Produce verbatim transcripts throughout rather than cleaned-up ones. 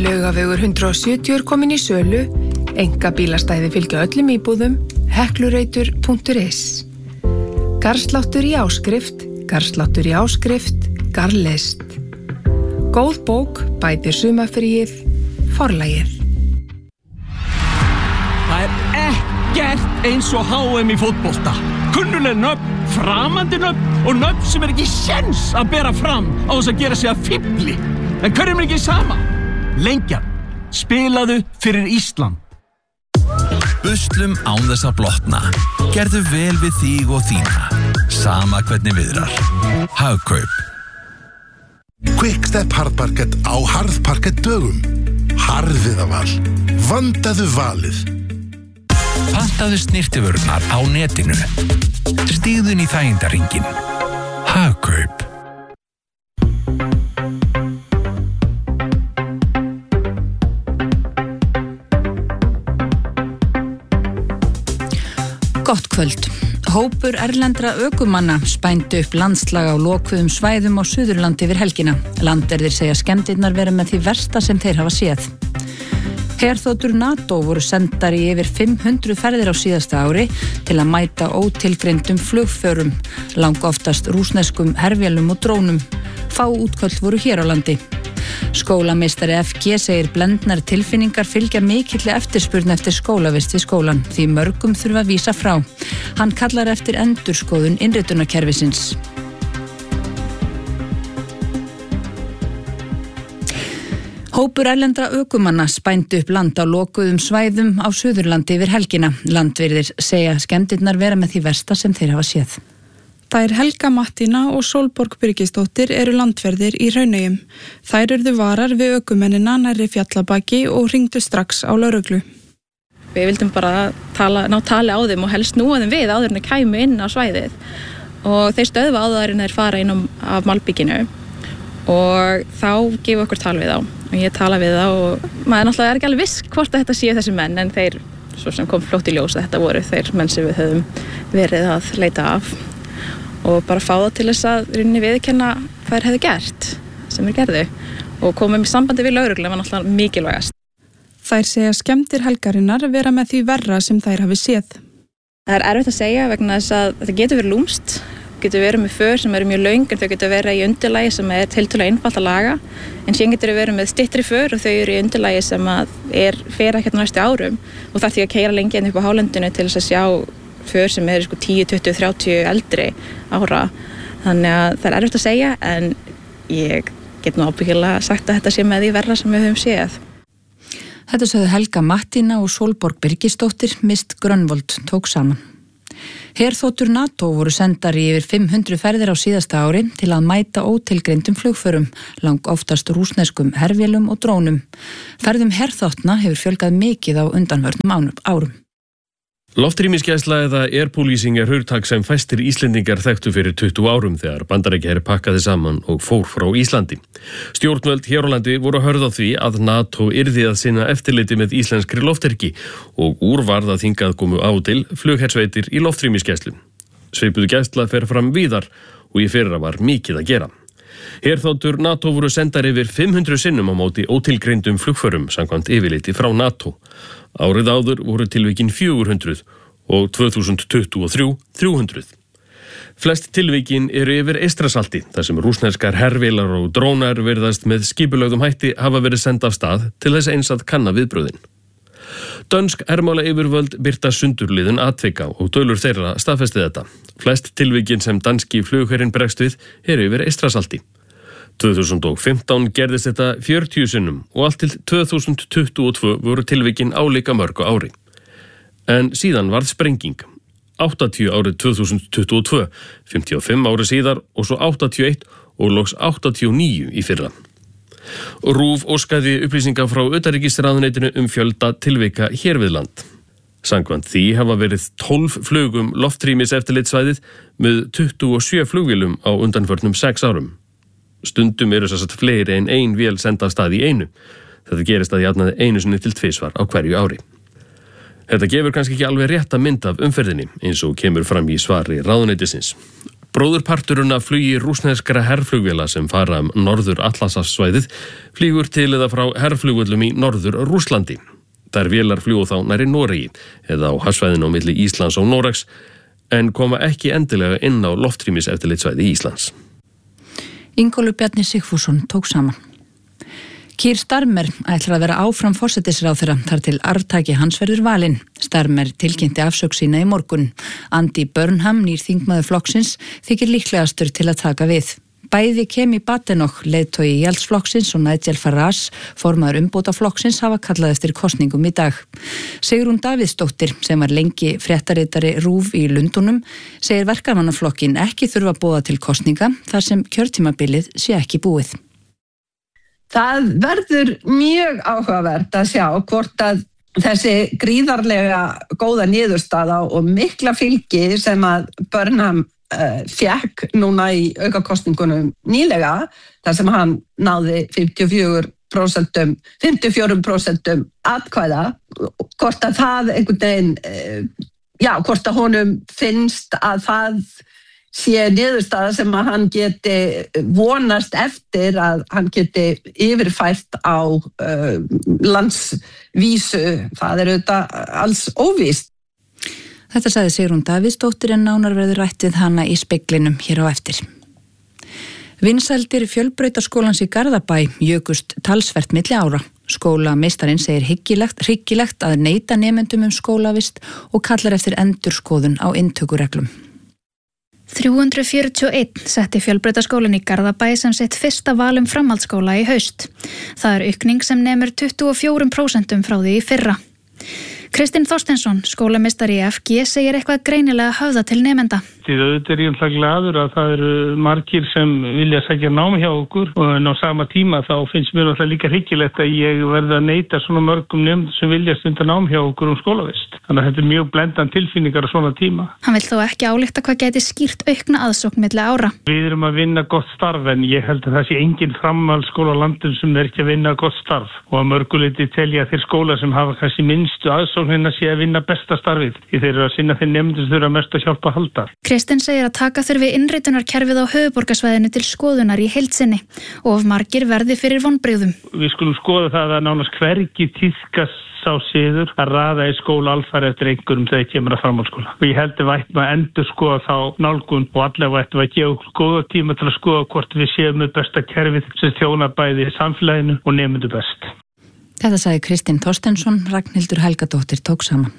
Laugavegur hundrað og sjötíu er komin í sölu, einkabílastæði fylgja öllum íbúðum, heklureitur punktur is. Garðsláttur í áskrift, garðsláttur í áskrift, garðlist. Góð bók, bætir sumarfríið, forlagið. Það er ekkert eins og H M í fótbolta. Kunnuleg nöfn, framandi nöfn og nöfn sem er ekki séns að bera fram á þess að gera sig að fífli. En hverjum er ekki sama? Lengjan, spilaðu fyrir Ísland. Buslum án þess að blotna. Gerðu vel við þig og þína. Sama hvernig viðrar. Hagkaup. Quickstep harðparkett á harðparkett dögum. Harðviðaval. Vandaðu valið. Pantaðu snirtivörurnar á netinu. Stígðu inn í þægindaringinn. Hagkaup. Gott kvöld. Hópur erlendra ökumanna spændu upp landslag á lokuðum svæðum á Suðurlandi yfir helgina. Landverðir segja skemmdirnar vera með því versta sem þeir hafa séð. Herþotur NATO voru sendar í yfir fimm hundruð ferðir á síðasta ári til að mæta ótilgreindum flugförum, langoftast rússneskum hervélum og drónum. Fá útköll voru hér á landi. Skólameistari F G segir blendnar tilfinningar fylgja mikilli eftirspurn eftir skólavist við skólan, því mörgum þurfa að vísa frá. Hann kallar eftir endurskoðun innritunarkerfisins. Hópur erlendra ökumanna spændu upp land á lokuðum svæðum á Suðurlandi yfir helgina. Landverðir segja skemmdirnar vera með því versta sem þeir hafa séð. Þær Helga Mattína og Sólborg Birgisdóttir eru landverðir í Hrauneyjum. Þær urðu varar við ökumennina nærri Fjallabaki og hringdu strax á lögreglu. Við vildum bara tala, ná tali á þeim og helst núa þeim við áður en þeir kæmu inn á svæðið. Og þeir stöðva áður en þeir fara inn af malbikinu og þá gefa okkur tal við þá. Og ég tala við þá og maður náttúrulega er ekki alveg viss hvort að þetta séu þessi menn, en þeir, svo sem kom fljótt í ljós að þetta voru þeir menn sem við höfum verið að leita af. Og bara fá það til þess að rauninni viðurkenna hvað þeir hefðu gert sem þeir gerðu og komum í sambandi við lögreglu var náttúrulega mikilvægast. Þær segja skemmdir helgarinnar vera með því verra sem þær hafi séð. Það er erfitt að segja vegna þess að þetta getur verið lúmst, getur verið með för sem eru mjög löng en þau getur verið í undirlagi sem er tiltölulega einfalt að laga, en síðan getur verið með styttri för og þau eru í undirlagi sem að er fer ekkert næstu árum og þarf því að keyra lengi inn upp á hálendinu til þess að sjá för sem er sko tíu, tuttugu, þrjátíu eldri ára. Þannig að það er erfitt að segja en ég get nú ábyggilega sagt að þetta sé með því verra sem við höfum séð. Þetta sögðu Helga Mattína og Sólborg Birgisdóttir, Mist Grönvold tók saman. Herþotur NATO voru sendar í yfir fimm hundruð ferðir á síðasta ári til að mæta ótilgreindum flugförum, lang oftast rússneskum hervélum og drónum. Ferðum herþotna hefur fjölgað mikið á undanförnum árum. Loftrýmisgæsla eða air policing er hugtak sem fæstir Íslendingar þekktu fyrir tuttugu árum þegar Bandaríkjaher pakkaði saman og fór frá Íslandi. Stjórnvöld hér á landi voru hörð á því að NATO yrði að sinna eftirliti með íslenskri lofthelgi og úrvarð að þingað komu á til flughersveitir í loftrýmisgæslu. Svipuðu gæsla fer fram víðar og í fyrra var mikið að gera. Herþotur NATO voru sendar yfir fimm hundruð sinnum á móti ótilgreindum flugförum samkvæmt yfirliti frá NATO. Árið áður voru tilvikin fjögur hundruð og tvö þúsund tuttugu og þrjú þrjú hundruð. Flest tilvikin eru yfir Eystrasalti, þar sem rússneskar hervélar og drónar virðast með skipulögðum hætti hafa verið send af stað til þess eins að kanna viðbrögðin. Dönsk hermála yfirvöld birta sundurliðun atvika og tölur þeirra staðfesti þetta. Flest tilvikin sem danski flugherinn bregst við eru yfir Eystrasalti. tvö þúsund og fimmtán gerðist þetta fjörutíu sinnum og allt til tvö þúsund tuttugu og tvö voru tilvikin álíka mörg á ári. En síðan varð sprenging. áttatíu árið tvö þúsund tuttugu og tvö, fimmtíu og fimm árið síðar og svo áttatíu og eitt og loks áttatíu og níu í fyrra. RÚV óskaði upplýsinga frá utanríkisráðuneytinu um fjölda tilvika hér við land. Samkvæmt því hafa verið tólf flugum loftrýmiseftirlitssvæðið með tuttugu og sjö flugvélum á undanförnum sex árum. Stundum eru þess að fleiri en ein vél senda af stað í einu. Þetta gerist að jafnaði einu sinni til tvisvar á hverju ári. Þetta gefur kannski ekki alveg rétta mynd af umferðinni eins og kemur fram í svari ráðuneytisins. Bróðurparturinn af flugi rússneskra herflugvéla sem fara um norður Atlantshafssvæðið flýgur til eða frá herflugvöllum í norður Rússlandi. Þær vélar fljúga þá nærri Noregi eða á hafsvæðinu á milli Íslands og Noregs en koma ekki endilega inn á loftrýmiseftirlitssvæði Íslands. Ingólfur Bjarni Sigfússon tók saman. Keir Starmer ætlar að vera áfram forsætisráðherra þar til arftaki hans verður valinn. Starmer tilkynnti afsögn sína í morgun. Andy Burnham, nýr þingmaður flokksins, þykir líklegastur til að taka við. Bæði Kemi Badenoch, leiðtogi Íhaldsflokksins og Nigel Farage, formaður umbótaflokksins, hafa kallað eftir kosningum í dag. Sigrún Davíðsdóttir, sem var lengi fréttaritari RÚV í Lundúnum, segir verkamannaflokkin ekki þurfa að boða til kosninga þar sem kjörtímabilið sé ekki búið. Það verður mjög áhugavert að sjá hvort að þessi gríðarlega góða niðurstaða og mikla fylgi sem að Burnham uh, fékk núna í aukakosningunum nýlega, þar sem hann náði fimmtíu og fjögur prósent fimmtíu og fjögur prósent atkvæða, hvort að það einhvern veginn, uh, já, hvort að honum finnst að það sé niðurstaða sem að hann geti vonast eftir að hann geti yfirfært á uh, landsvísu. Það er auðvitað alls óvíst. Þetta sagði Sigrún Davíðsdóttir en nánar verður rætt við hana í speglinum hér á eftir. Vinsældir Fjölbrautaskólans í Garðabæ jukust talsvert milli ára. Skólameistarinn segir hyggilegt, hyggilegt að neita nemendum um skólavist og kallar eftir endurskoðun á inntökureglum. þrjú hundruð fjörutíu og einn setti Fjölbrautaskólinn í Garðabæ sem sitt fyrsta val um framhaldsskóla í haust. Það er aukning sem nemur tuttugu og fjögur prósent frá því í fyrra. Kristinn Þorsteinsson, skólameistari í F G, segir eitthvað greinilega höfða til nemenda. Þetta er ég alltaf gladur að það eru margir sem vilja sækja nám hjá okkur og á sama tíma þá finnst mér alltaf líka hyggilegt að ég verða að neita svona mörgum nemendum sem vilja stunda nám hjá okkur um skólavist. Þannig að þetta er mjög blendan tilfinningar á svona tíma. Hann vill þó ekki álykta hvað gæti skýrt aukna aðsókn milli ára. Við erum að vinna gott starf en ég held að það sé engin framhaldsskóla á landinu sem er ekki að vinna gott starf og að mörguleyti telja þeir skóla sem hafa kannski minnstu aðsóknina sé að vinna besta starfið því þeir eru að sinna þeir nemendum sem þurfa mest að hjálpa að halda. Kristinn segir að taka þurfi innritunarkerfið á höfuðborgarsvæðinu til skoðunar í heild sinni og of margir verði fyrir vonbrigðum. Við skulum skoða það að nánast hvergi tíðkast sá siður að raða í skóla alfarið eftir einhverjum þegar kemur að framhaldsskóla. Og ég held að við ættum að endur skoða þá nálgun og allavega ættum að gefa okkur góða tíma til að skoða hvort við séum með besta kerfið sem þjónar bæði samfélaginu og nemendur best. Þetta sagði Kristinn Þorsteinsson, Ragnhildur Helgadóttir tók saman.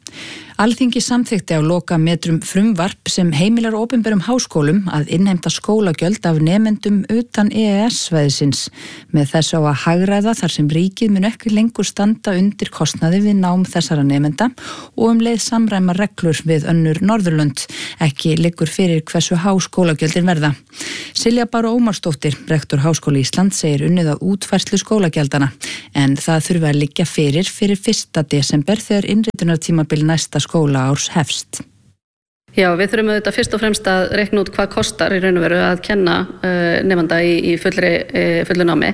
Alþingi samþykti á loka metrum frumvarp sem heimilar opinberum háskólum að innheimta skólagjöld af nemendum utan E E S-svæðisins með þessu á að hagræða þar sem ríkið mun ekki lengur standa undir kostnaði við nám þessara nemenda og um leið samræma reglur við önnur Norðurlönd. Ekki liggur fyrir hversu há skólagjöldin verða. Silja Bára Ómarsdóttir, rektor Háskóla Íslands, segir unnið að útfærslu skólagjaldana en það þurfi að liggja fyrir fyrir fyrsta desember þegar innritunartímabil næsta skóla árs hefst. Já, við þurfum auðvitað fyrst og fremst að reikna út hvað kostar í raun og veru að kenna uh, nemanda í, í fullri, uh, fullu námi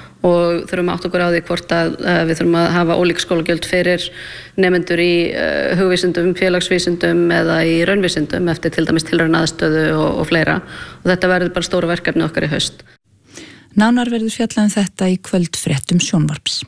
og þurfum að átta okkur á því hvort að uh, við þurfum að hafa ólík skólagjöld fyrir nemendur í uh, hugvísindum, félagsvísindum eða í raunvísindum eftir til dæmis tilraun aðstöðu og, og fleira og þetta verður bara stóru verkefni okkar í haust. Nánar verður fjallað um þetta í kvöldfréttum sjónvarps.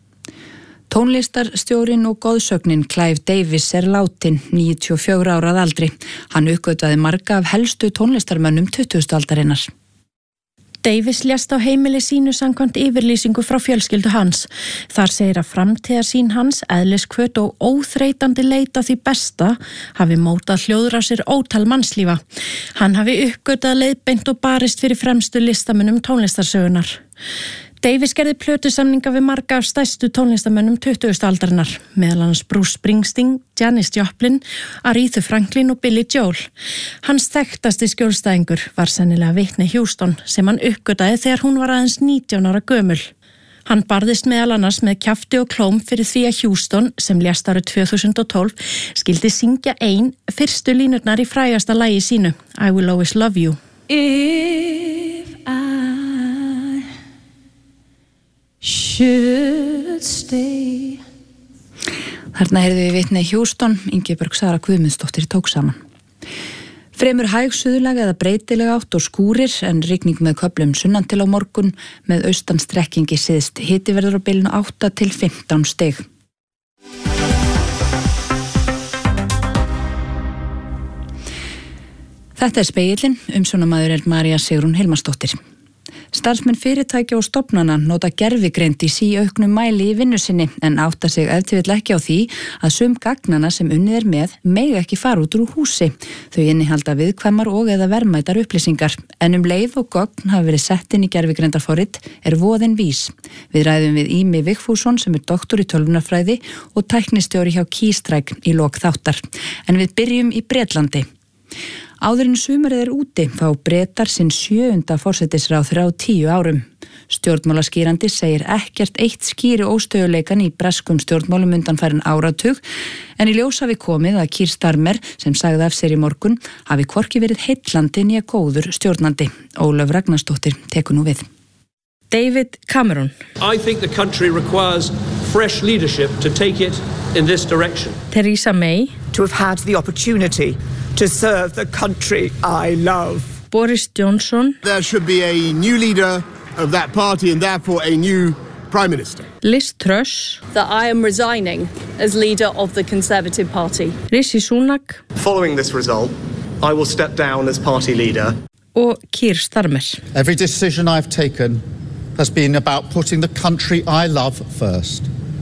Tónlistarstjórinn og goðsögnin Clive Davis er látin, níutíu og fjögurra ára að aldri. Hann uppgötvaði marga af helstu tónlistarmönnum tuttugustu aldarinnar. Davis lést á heimili sínu samkvæmt yfirlýsingu frá fjölskyldu hans. Þar segir að framtíðarsýn hans, eðliskvöt og óþreytandi leit að því besta hafi mótað hljóður á sér ótal mannslífa. Hann hafi uppgötað leiðbeint og barist fyrir fremstu listamönnum tónlistarsögunar. Davis gerði plötusamninga við marga af stærstu tónlistamönnum tuttugustu aldarinnar, meðal annars Bruce Springsteen, Janis Joplin, Aretha Franklin og Billy Joel. Hans þekktasti skjólstæðingur var sennilega Whitney Houston sem hann uppgötaði þegar hún var aðeins nítján ára gömul. Hann barðist meðal annars með kjafti og klóm fyrir því að Houston, sem lést árið tvö þúsund og tólf, skildi syngja ein fyrstu línurnar í frægasta lagi sínu, I Will Always Love You. If I should stay. Þarna heyrðu við Whitney Houston, Ingibjörg Sara Guðmundsdóttir tók saman. Fremur hæg suðlæg eða breytileg átt og skúrir en rigning með köflum sunnan til á morgun með austan strekkingi syðst. Hiti verður á bilinu átta til fimmtán stig. Þetta er Spegillinn, umsjónarmaður er María Sigrún Hilmarsdóttir. Starfsmenn fyrirtækja og stofnana nota gervigreind í síauknum mæli í vinnu sinni en átta sig ef til vill ekki á því að sum gagnana sem unnið er með mega ekki fara út úr húsi. Þau innihalda viðkvæmar og eða verðmætar upplýsingar en um leið og gögn hafa verið sett inn í gervigreindarforrit er voðinn vís. Við ræðum við Ími Vigfússon sem er doktor í tölvunarfræði og tæknistjóri hjá Keystrike í lok þáttar. En við byrjum í Bretlandi. Áður en sumarið er úti fá Bretar sinn sjöunda forsætisráðherra á tíu árum. Stjórnmálaskýrandi segir ekkert eitt skýri óstöðuleikan í breskum stjórnmálum undanfærin áratug en í ljós hafi komið að Keir Starmer sem sagði af sér í morgun hafi hvorki verið heillandi né góður stjórnandi. Ólöf Ragnarsdóttir tekur nú við. David Cameron. I think the country requires fresh leadership to take it in this direction. Theresa May. To have had the opportunity to serve the country I love. Boris Johnson. There should be a new leader of that party and therefore a new Prime Minister. Liz Truss. That I am resigning as leader of the Conservative Party. Rishi Sunak. Following this result, I will step down as party leader. Og Keir Starmer. Every decision I've taken has been about putting the country I love first.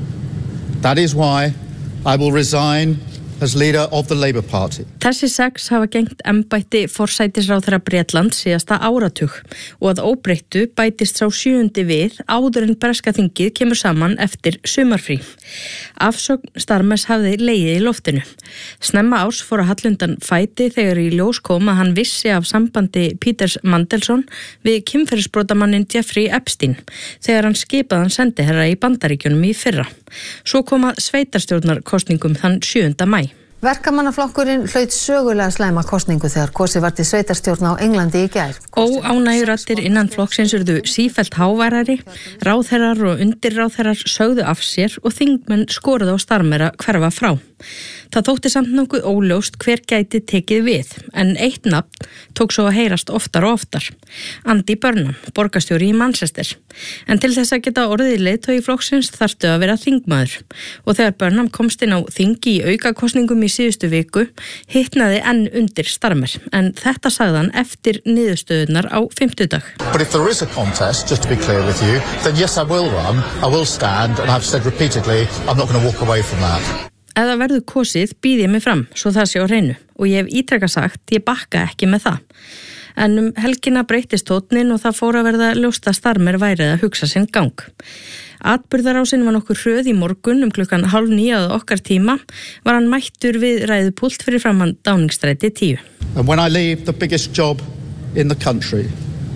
That is why I will resign as leader of the Labour Party. Þessi sex hafa gengt embætti forsætisráðherra Bretlands síðasta áratug og að óbreyttu bætist sá sjöundi við áður en breska þingið kemur saman eftir sumarfrí. Afsögn Starmers hafði legið í loftinu. Snemma árs fór að hallundan fæti þegar í ljós kom að hann vissi af sambandi Peters Mandelson við kynferðisbrotamannin Jeffrey Epstein þegar hann skipaði hann sendiherra í Bandaríkjunum í fyrra. Svo kom að sveitarstjórnarkosningum þann sjöunda maí. Verkamannaflokkurinn hlaut sögulega slæma kosningu þegar kosið var til sveitarstjórna á Englandi í gær. Óánægjuraddir innan flokksins urðu sífellt háværari, ráðherrar og undirráðherrar sögðu af sér og þingmenn skoruðu á Starmer að hverfa frá. Það þótti samt nokkuð óljóst hver gæti tekið við, en eitt nafn tók svo að heyrast oftar og oftar. Andy Burnham, borgarstjóri í Manchester. En til þess að geta orðið leiðtogi flokksins þarftu að vera þingmaður. Og þegar Burnham komst inn á þingi í aukakosningum í síðustu viku, hittnaði enn undir Starmer. En þetta sagði hann eftir niðurstöðunar á fimmtudag. But if there is a contest, just to be clear with you, then yes, I will run, I will stand, and I've said repeatedly, I'm not going to walk away from that. Ef það verður kosið, býð ég mig fram, svo það sé á hreinu. Og ég hef ítrekka sagt, ég bakka ekki með það. En um helgina breytist tónnin og það fór að verða ljóst að Starmer værið að hugsa sinn gang. Atburðarásin var nokkur hröð í morgun um klukkan hálf níu okkar tíma, var hann mættur við ræðupúlt fyrir framann Downingstræti tíu. And when I leave the biggest job in the country,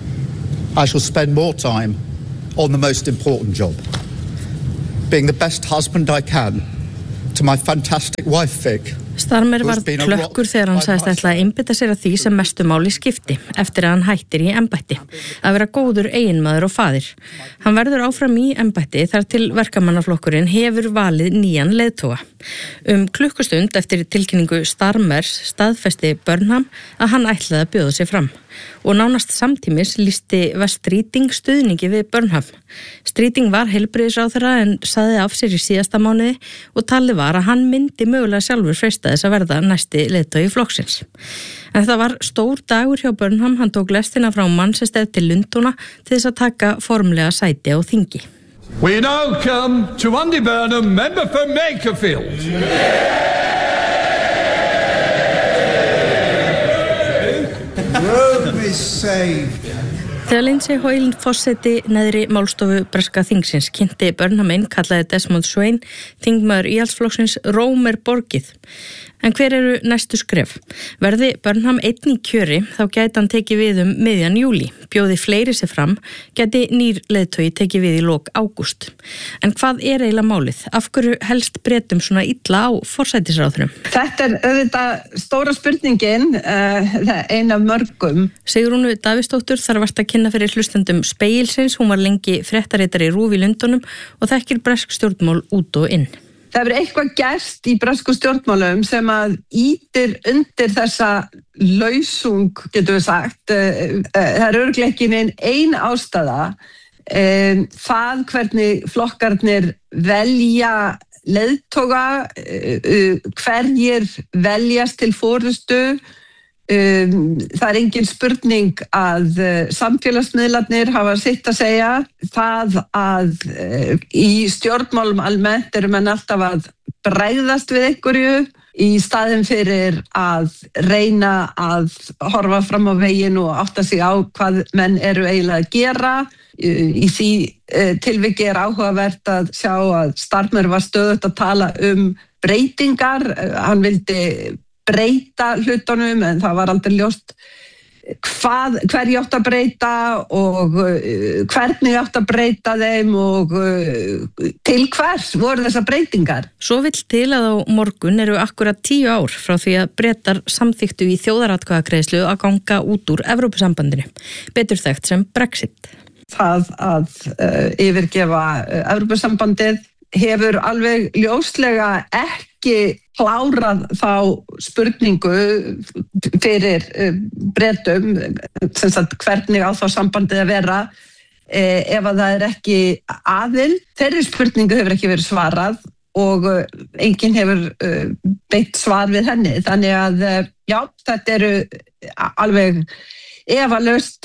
I shall spend more time on the most important job. Being the best husband I can to my fantastic wife Vic. Starmer var klökkur þegar hann sagðist ætla að einbeita sér að því sem mestu máli skipti eftir að hann hættir í embætti, að vera góður eiginmaður og faðir. Hann verður áfram í embætti þar til verkamannaflokkurinn hefur valið nýjan leiðtoga. Um klukkustund eftir tilkynningu Starmers staðfesti Burnham að hann ætlaði að bjóða sig fram. Og nánast samtímis lýsti West Streeting stuðningi við Burnham. Streeting var heilbrigðisráðherra en sagði af sér í síðasta mánuði og talið var að hann myndi mögulega sjálfur freista þess að verða næsti leiðtogi flokksins. En það var stór dagur hjá Burnham, hann tók lestina frá Manchester til Lundúna til þess að taka formlega sæti á þingi. We now come to Andy Burnham, member for Makerfield. Rome is saved. Þegar Lindsay Hoyle forseti neðri málstofu breska þingsins kynnti Burnham inn kallaði Desmond Swayne þingmaður íhaldsflokksins Rómer borgið. En hver eru næstu skref? Verði Burnham einn í kjöri þá gæti hann tekið við um miðjan júlí. Bjóði fleiri sig fram, gæti nýr leiðtogi tekið við í lok ágúst. En hvað er eiginlega málið? Af hverju helst Bretum svona illa á forsætisráðherrum? Þetta er auðvitað stóra spurningin, uh, ein af mörgum. Sigrúnu Davíðsdóttur þarf vart að kynna fyrir hlustendum Spegilsins. Hún var lengi fréttaritari í RÚV í Lundúnum og þekkir bresk stjórnmál út og inn. Það er eitthvað gerst í bresku stjórnmálum sem að ýtir undir þessa lausung, getum við sagt. Það er örugglega ekki ein ástæða. Það hvernig flokkarnir velja leiðtoga, hverjir veljast til forystu. Það er engin spurning að samfélagsmiðlarnir hafa sitt að segja. Það að í stjórnmálum almennt eru menn alltaf að bregðast við einhverju í staðinn fyrir að reyna að horfa fram á veginn og átta sig á hvað menn eru eiginlega að gera. Í því tilviki er áhugavert að sjá að Starmer var stöðugt að tala um breytingar. Hann vildi breyta hlutunum en það var aldrei ljóst hvað, hverju átt að breyta og hvernig átt að breyta þeim og til hvers voru þessar breytingar. Svo vill til að á morgun eru akkurat tíu ár frá því að Bretar samþyktu í þjóðaratkvæðagreiðslu að ganga út úr Evrópusambandinu, betur þekkt sem Brexit. Það að uh, yfirgefa uh, Evrópusambandið hefur alveg ljóslega ekki klárað þá spurningu fyrir Bretum, sem sagt hvernig á þá sambandið að vera ef að það er ekki aðild. Þeirri spurningu hefur ekki verið svarað og enginn hefur beitt svar við henni. Þannig að já, þetta eru alveg efalaust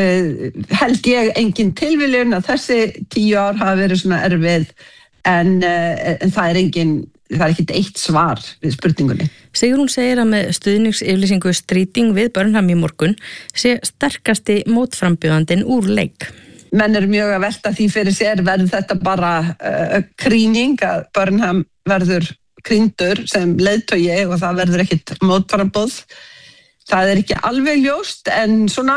held ég engin tilviljun að þessi tíu ár hafa verið svona erfið en, en það er engin Það er ekkert eitt svar við spurningunni. Sigrún segir að með stuðningsyfirlýsingu Stríting við Burnham í morgun sé sterkasti mótframbjóðandinn úr leik. Menn eru mjög að velta því fyrir sér, verður þetta bara uh, krýning að Burnham verður krýndur sem leiðtogi og það verður ekkert mótframboð. Það er ekki alveg ljóst en svona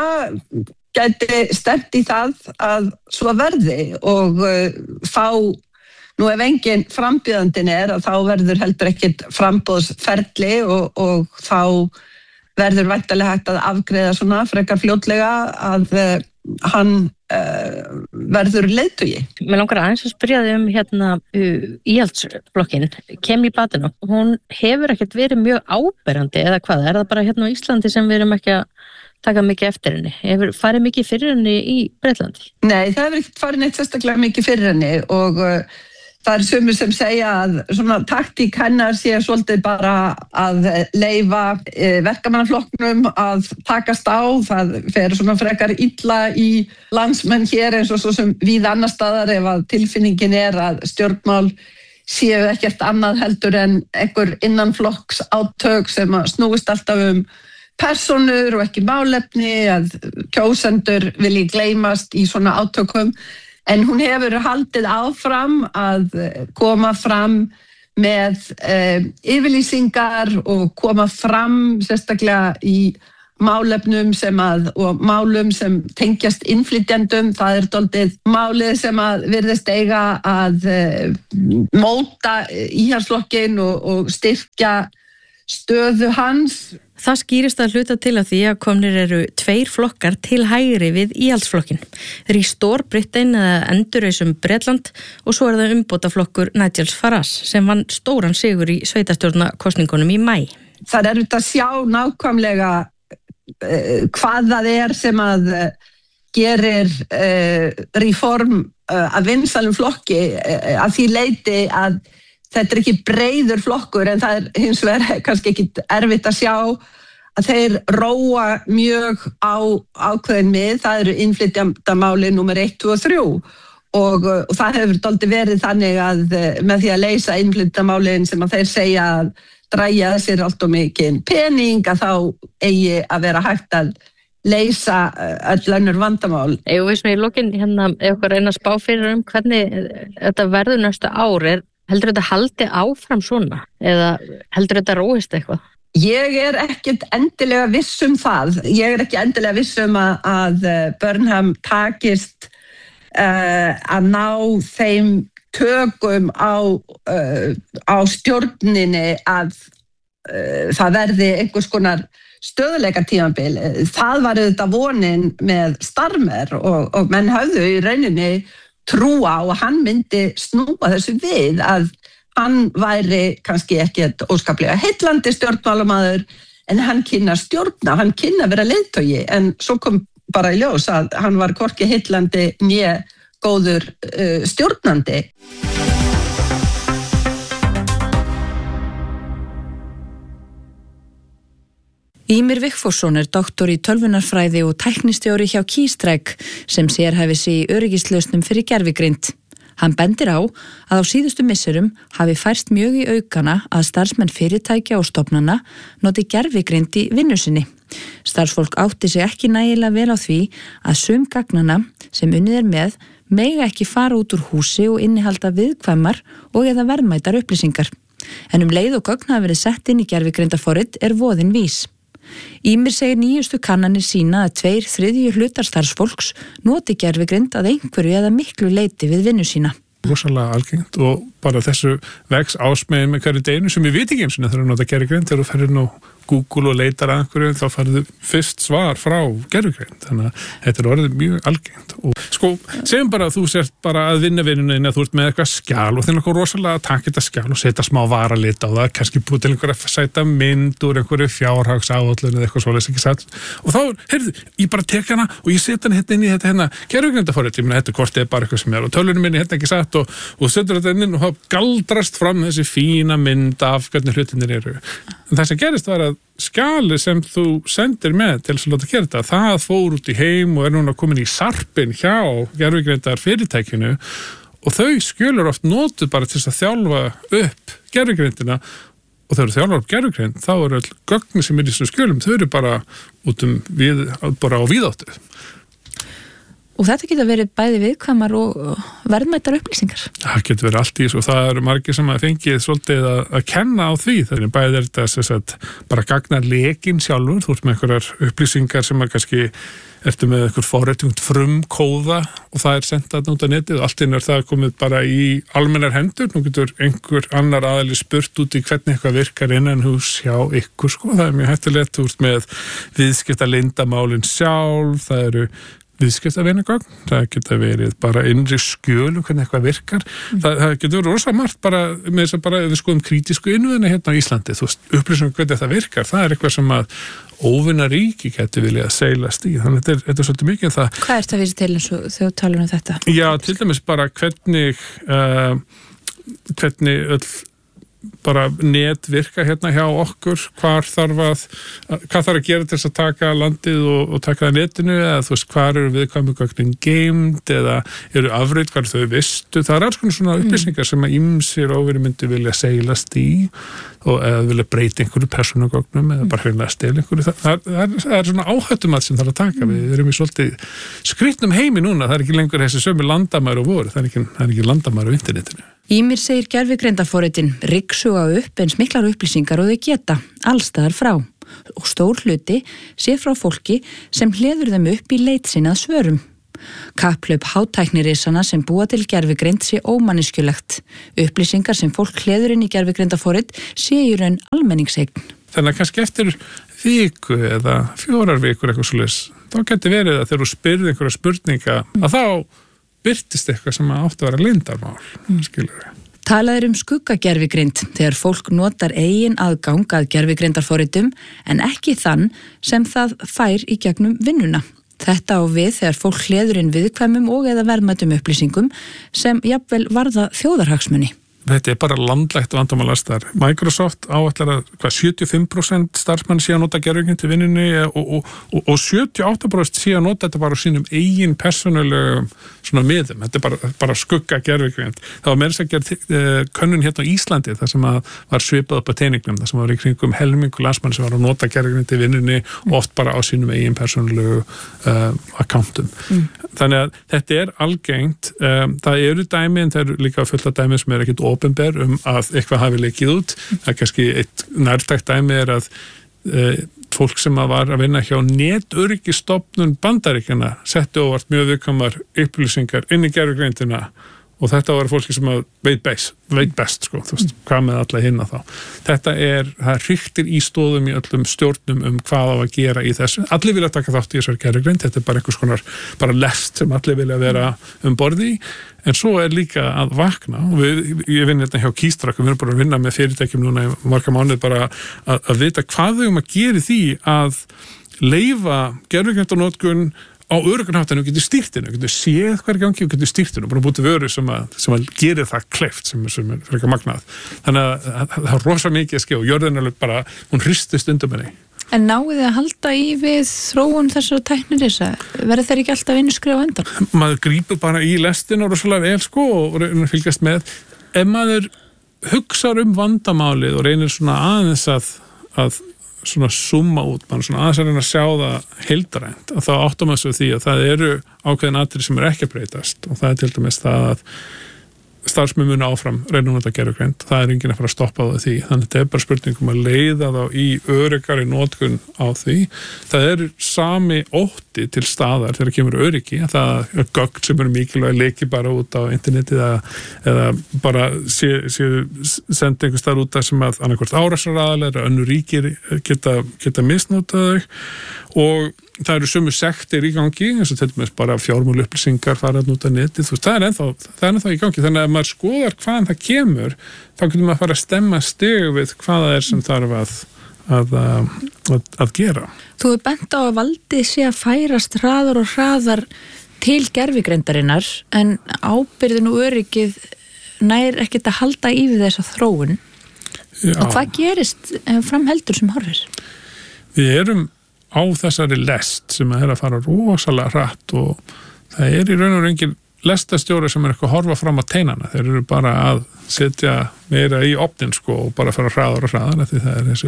gæti stefnt í það að svo verði og uh, þá Nú ef engin frambjóðandinn er að þá verður heldur ekkert framboðsferli og, og þá verður væntanlega hægt að afgreiða svona frekar fljótlega að uh, hann uh, verður leiðtogi. Mér langar aðeins að spyrja þig um hérna uh, íhaldsflokkin, Kemi Badenoch. Hún hefur ekkert verið mjög áberandi eða hvað? Er það bara hérna á Íslandi sem við erum ekki að taka mikið eftir henni? Hefur farið mikið fyrir henni í Bretlandi? Nei, það hefur ekkert farið neitt sérstaklega mikið fyrir henni og uh, það er sumir sem segja að svona taktík hennar sé svolítið bara að leyfa verkamannaflokknum að takast á. Það fer svona frekar illa í landsmenn hér eins og svo sem víða annar staðar ef að tilfinningin er að stjórnmál séu ekkert annað heldur en einhver innanflokks átök sem að snúist alltaf um persónur og ekki málefni, að kjósendur vilji gleymast í svona átökum. En hún hefur haldið áfram að koma fram með uh, yfirlýsingar og koma fram sérstaklega í málefnum sem að, og málum sem tengjast innflytjendum. Það er dálítið málið sem að virðist eiga að uh, móta íhaldsflokkinn og, og styrkja stöðu hans. Það skýrist að hluta til að því að komnir eru tveir flokkar til hægri við íhaldsflokkin. Restore Britain eða Endurreisum Bretland og svo er það umbótaflokkur Nigel Farage sem vann stóran sigur í sveitarstjórnarkosningunum í maí. Það er auðvitað að sjá nákvæmlega uh, hvað það er sem að uh, gerir uh, reform uh, að vinsælum flokki uh, að því leiti að þetta er ekki breiður flokkur en það er hins vegar kannski ekki erfitt að sjá að þeir róa mjög á ákveðin mið. Það eru innflytjendamáli númer eitt, tvö og þrjú og, og það hefur dálítið verið þannig að með því að leysa innflytjendamálin sem að þeir segja að dræja sér allt og mikinn pening að þá eigi að vera hægt að leysa öll önnur vandamál. Ég veist mér í lokin hérna ef okkur reyna að spá fyrir um hvernig þetta verður næsta ár er heldur þetta haldi áfram svona eða heldur þetta róist eitthvað? Ég er ekkert endilega viss um það. Ég er ekki endilega viss um að, að Burnham takist uh, að ná þeim tökum á, uh, á stjórninni að uh, það verði einhvers konar stöðuleika tímabil. Það var auðvitað vonin með Starmer og, og menn höfðu í rauninni trúa og hann myndi snúa þessu við að hann væri kannski ekki óskaplega heillandi stjórnmálamaður, en hann kynna stjórna, hann kynna vera leiðtogi, en svo kom bara í ljós að hann var hvorki heillandi né góður uh, stjórnandi. Ýmir Vigfússon er doktor í tölvunarfræði og tæknistjóri hjá Keystrike sem sérhæfir sig í öryggislausnum fyrir gervigreind. Hann bendir á að á síðustu misserum hafi færst mjög í aukana að starfsmenn fyrirtækja og stofnana noti gervigreind í vinnu sinni. Starfsfólk átti sig ekki nægilega vel á því að sum gagnana sem unnið er með mega ekki fara út úr húsi og innihalda viðkvæmar og eða verðmætar upplýsingar. En um leið og gögn hafa verið sett inn í gervigreindaforrit er voðinn vís. Ýmir segir nýjustu kannanir sína að tveir þriðju hlutar starfsfólks noti gervigreind að einhverju eða miklu leyti við vinnu sína. Rosalega algengt og bara þessu vex ásmegin með hverju deginu sem ég veit ekki eins og þegar þú nota gervigreind, þegar þú ferðir nú Google og leitar að einhverju þá farðu fyrst svar frá gervigreind, þannig að þetta er orðið mjög algengt og sko, segjum bara að þú sért bara að vinna vinnunni að þú ert með eitthvað skjal og þeir náttúrulega rosalega að taka þetta skjal og setja smá varalit á það, kannski búið til einhverja sæta mynd úr einhverju fjárhagsáætlun eða eitthvað svoleiðis ekki satt og þá, heyrðu, ég bara tek hana og ég set hana hérna inn í þetta hérna gervigreindaforrit, ég meina þetta kortið er bara eitthvað sem er og tölvunum minni hérna ekki satt og, og setur þetta inn og þá galdrast fram þessi fína mynd af hvernig hlutinir eru. En það sem gerist var að skjali sem þú sendir með til þess að láta gera þetta, það fór út í heim og er núna komin í sarpin hjá gervigreindar fyrirtækinu og þau skjölur oft notuð bara til þess að þjálfa upp gervigreindina og þau eru þjálfa upp gervigreind, þá eru öll gögn sem er í þessum skjölum, þau eru bara út um við, bara á víðáttu. Og þetta getur verið bæði viðkvæmar og verðmætar upplýsingar. Það getur verið allt í þessu og það eru margir sem að fengið svolítið að, að kenna á því. Það er bæði er þetta að bara gagna lekin sjálfur, þú ert með einhverjar upplýsingar sem að kannski ertu með einhver forréttingt frumkóða og það er sendað út á netið og allt inn er það komið bara í almennar hendur. Nú getur einhver annar aðali spurt út í hvernig eitthvað virkar innan hús hjá ykkur, sko. Það er mjög hættulegt, þú ert með viðskipta leyndamálin sjálf, það eru viðskiptavinagögn, það geta verið bara innri skjöl hvernig eitthvað virkar, mm. það, það getur verið rosa margt bara með þess að bara við skoðum krítisku innviðina hérna á Íslandi, þú veist, upplýsingum hvernig það virkar, það er eitthvað sem að óvinna ríki getur viljað seilast í, þannig að þetta er, þetta er svolítið mikið það. Hvað er þetta að vísa til eins og þegar þú talar um þetta? Já, til dæmis bara hvernig uh, hvernig öll bara net virka hérna hjá okkur, hvar þarf að hvað þarf að gera til þess að taka landið og, og taka það netinu, eða þú veist hvar eru viðkvæmu gögnin geymd eða eru afrit, hvar þau vistu, það er alls konar svona upplýsingar sem að ýmsir óveri myndi vilja seilast í og eða vilja breyta einhverju persónugögnum eða bara hreinlega stela einhverju, það, það, það, er, það er svona áhættumat sem það er að taka við, við erum í svolítið skrýtnum heimi núna, það er ekki lengur þessi sömu landamæri og voru, það er ekki, það er ekki landamæri á internetinu. Ýmir segir gervigreindaforritin ryksuga upp eins miklar upplýsingar og þau geta, allstaðar frá. Og stór hluti sé frá fólki sem hleður þeim upp í leit sinna að svörum. Kapplaup hátæknirisana sem búa til gervigreind sé ómanniskjulegt. Upplýsingar sem fólk hleður inn í gervigreindaforrit sé í raun almenningseign. Þannig að kannski eftir viku eða fjórar vikur eitthvað svoleiðis, þá getur verið að þegar þú spyrð einhverja spurninga að þá byrtist eitthvað sem átti að vera leyndarmál, mm. skilur við. Talað er um skuggagervigreind þegar fólk notar eigin aðgang að gervigreindarforritum en ekki þann sem það fær í gegnum vinnuna. Þetta á við þegar fólk hleður inn viðkvæmum og eða verðmætum upplýsingum sem jafnvel varða þjóðarhagsmuni. Þetta er bara landlægt vandamálastar. Microsoft áætlar að hvað, sjötíu og fimm prósent starfsmann sé að nota gervigreind til vinnunni og, og, og, og sjötíu og átta prósent sé að nota þetta bara á sínum eigin persónulegum svona miðum. Þetta er bara, bara skugga gervigreind. Það var meira að gera uh, könnun hérna á Íslandi þar sem að var svipað upp á teiningnum, þar sem var í kringum helmingu landsmann sem var að nota gervigreind til vinnunni mm. og oft bara á sínum eigin persónulegu uh, accountum. Mm. Þannig að þetta er algengt. Um, það eru dæmi en það eru líka fullt af dæmi sem er ekkert opinber um að eitthvað hafi leikið út. Það er kannski eitt nærtækt dæmi er að e, fólk sem að var að vinna hjá netöryggistofnun Bandaríkjanna setti óvart mjög viðkvæmar upplýsingar inn í gervigreindina og þetta var fólki sem að veit best, veit best sko, þú veist, hvað með alla hinna þá. Þetta er, það hriktir í stóðum í öllum stjórnum um hvað á að gera í þessu. Allir vilja taka þátt í þessari gervigreind, þetta er bara einhvers konar bara lest sem allir vilja vera um borði í, en svo er líka að vakna, og við, ég vinn hérna hjá Keystruck, við erum bara að vinna með fyrirtækjum núna í marga mánuð bara að, að vita hvað þau um að gera því að leyfa gervigreindarnotkun á öruggunháttinu og getur stýrtinu, getur séð hver gangi og getur stýrtinu og bara búið vöru sem að, sem að gerir það kleift sem, sem er frekar magnað. Þannig að það er rosa mikið að skjá og jörðin er bara, hún hristist undan með því. En náðu þið að halda í við þróun þessar tæknir þess að verður þeir ekki alltaf innskrifa á endan? Maður grípur bara í lestin og rosalega vel sko og reynir að fylgjast með. Ef maður hugsar um vandamálið og reynir svona aðeins að, að svona summa út, mann svona aðeins að reyna að sjá það heildarænt, að þá áttum að svo því að það eru ákveðin atriði sem er ekki að breytast og það er til dæmis það að starfsmenn muni áfram reynum þetta gervigreind, það er enginn að fara að stoppa á því, þannig þetta er bara spurningum að leiða þá í öryggari notkun á því. Það er sami ótti til staðar þegar kemur öryggi, það er gögn sem eru mikilvæg leiki bara út á internetið eða, eða bara sé, sé, senda einhver starf út að sem að annarkvort árásaraðal eða önnur ríkir geta, geta misnotað þau og það eru sömu sektir í gangi, eins og til dæmis bara fjármál upplýsingar farað út af netið, þú veist, það er ennþá, það er ennþá í gangi, þannig að ef maður skoðar hvaðan það kemur, þá getur maður að fara að stemma stig við hvað það er sem þarf að, að, að, að gera. Þú er bent á að valdið sé að færast hraðar og hraðar til gervigreindarinnar, en ábyrðin og öryggið nær ekkert að halda í við þessa þróun. Já. Og hvað gerist framheldur sem horfir? Við erum á þessari lest sem er að fara rosalega hratt og það er í raun og engin lestastjóri sem er eitthvað að horfa fram á teinana, þeir eru bara að setja meira í opnin sko og bara fara hraðar og hraðar því það er þessi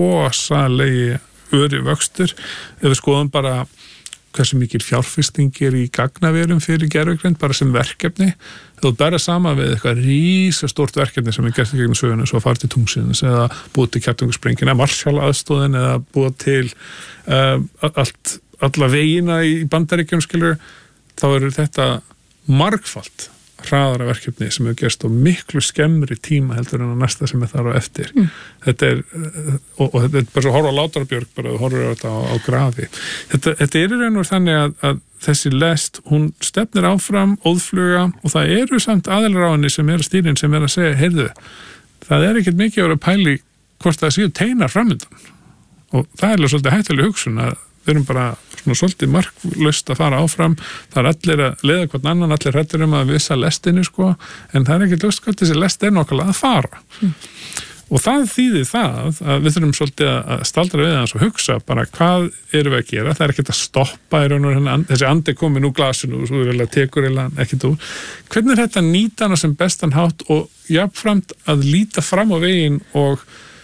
rosalegi öri vöxtur. Ef við skoðum bara hversu mikil fjárfestingir í gagnaverum fyrir gervigreind bara sem verkefni, þú berða saman við eitthvað rísastórt verkefni sem er gert í gegnum söguna, svo að fara til tungsins eða búið til kjartungusprengin eða Marshall-aðstóðin eða búið til uh, allt, alla vegina í Bandaríkjum skilur, þá eru þetta margfalt hraðara verkefni sem hefur gerst á miklu skemmri tíma heldur en á næsta sem er þar á eftir. Mm. Þetta er, og, og þetta er bara svo horfa á Látrabjörg, bara þú horfur á þetta á, á grafi. Þetta, þetta er í raun og þannig að, að þessi lest, hún stefnir áfram, óðfluga og það eru samt aðilar á henni sem er að stýrin sem er að segja, heyrðu, það er ekkert mikið að vera pæli hvort það séu teinar framöndan. Og það er alveg svolítið hættileg hugsun að við erum bara svona svolítið marklaust að fara áfram, það er allir að leiða hvern annan, allir hrættir um að vissa lestinni sko, en það er ekki ljóst hvort þessi lest er nokkulega að fara. Mm. Og það þýðir það að við þurfum svolítið að staldra við hans og hugsa bara hvað erum við að gera, það er ekkert að stoppa í raun og hérna, þessi andi komin úr glasinu og svo er það tekur eða ekkert úr. Hvernig er þetta að nýta hana sem bestan hátt og jafnframt að líta fram á veginn og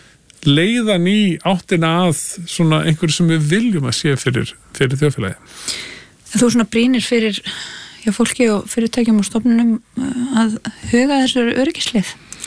leiðan í áttina að svona einhverju sem við viljum að sé fyrir, fyrir þjóðfélagi. Þú svona brýnir fyrir já, fólki og fyrirtækjum og stofnunum að huga þessari öryggislið?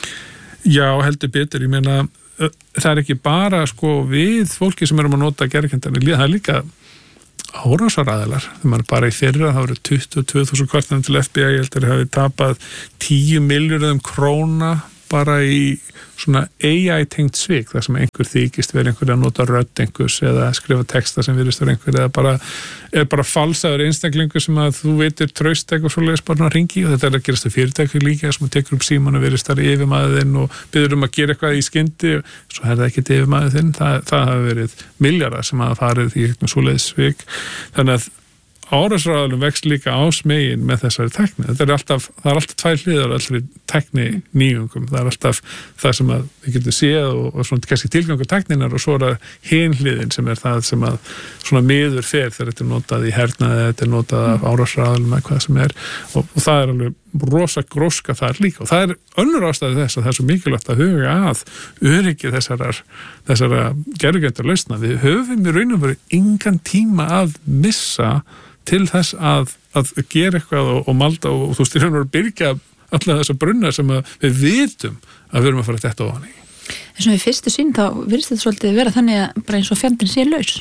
Já, heldur betur. Ég meina, það er ekki bara sko við fólki sem erum að nota gervigreindar, það er líka árásaraðilar. Þegar maður bara í fyrra, það voru tuttugu og tvö þúsund kvartanum til F B I, ég heldur hafi tapað tíu milljörðum króna bara í svona A I-tengt svik, þar sem einhver þykist verið einhver að nota rödd einhvers eða skrifa texta sem virðist verið einhver eða bara, er bara falsaður einstaklingur sem að þú veitir traust eitthvað svoleiðis bara að ringi og þetta er að gerast að fyrirtæki líka sem að tekur upp síman og virðist þar í yfirmaður þinn og byrður um að gera eitthvað í skyndi og svo er það ekki yfirmaður þinn, það, það hafi verið milljarðar sem að farið í eitthvað svoleiðis svik. Þannig að árásaraðalum vex líka ásmegin með þessari tækni. Þetta er alltaf, það er alltaf tvær hliðar allri tækni nýjungum. Það er alltaf það sem að við getum séð og, og svona kannski tilgangur tækninar og svo er það hin hliðin sem er það sem að svona miður fer þegar þetta er notað í hernaði, þetta er notað af árásaraðalum eða hvað sem er og, og það er alveg rosa gróska þar líka og það er önnur ástæði þess að það er svo mikilvægt að huga að öryggi þessarar, þessara gervigreinda lausna. Við höfum í raun og veru engan tíma að missa til þess að, að gera eitthvað og, og malda og, og þú styrir hann að byrja allar þessar brunnar sem við vitum að við erum að fara þetta ofan í. En svona við fyrstu sín þá virðist þetta svolítið vera þannig að bara eins og fjandinn sé laus.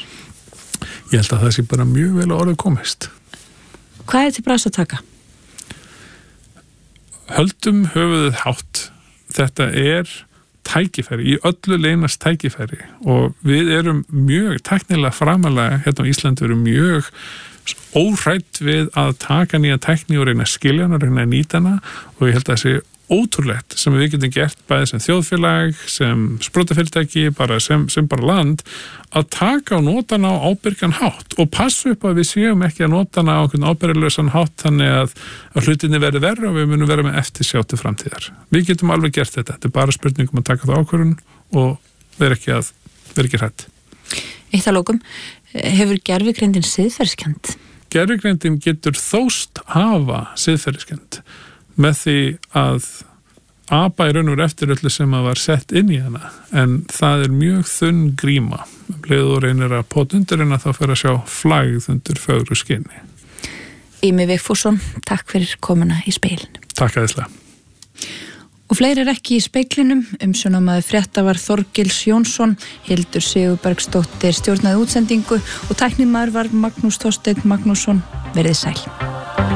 Ég held að það sé bara mjög vel að orðið komist. Hvað er til bragðs að taka? höldum höfuðið hátt. Þetta er tækifæri, í öllu leynast tækifæri og við erum mjög tæknilega framalega, hérna á Íslandi erum mjög óhrædd við að taka nýja tækni og reyna að skilja hana, reyna að nýta hana og ég held að það sé ótrúlegt sem við getum gert bæði sem þjóðfélag, sem sprotafyrirtæki, bara sem, sem bara land að taka og nota hana á ábyrgan hátt og passa upp að við séum ekki að nota hana á einhvern ábyrgilausan hátt þannig að, að hlutinni verði verri og við munum vera með eftirsjá til framtíðar. Við getum alveg gert þetta, þetta er bara spurningum að taka það ákvörðun og vera ekki að vera ekki hrædd. Eitt að lókum, hefur gervigreindin siðferðiskennd? Gervigreindin getur þóst hafa siðferðiskennd með því að apa í raun og veru eftir öllu sem að var sett inn í hana en það er mjög þunn gríma leið og reynir að pot undir hennar þá fyrir að sjá flagð undir fögru skinni. Ími Vigfússon, takk fyrir komuna í speilin. Takk æðislega. Og fleiri er ekki í speiklinum, umsjónamaður frétta var Þorgils Jónsson, Hildur Sigurbergsdóttir stjórnaði útsendingu og tæknimaður var Magnús Þorsteinn Magnússon. Verið sæl.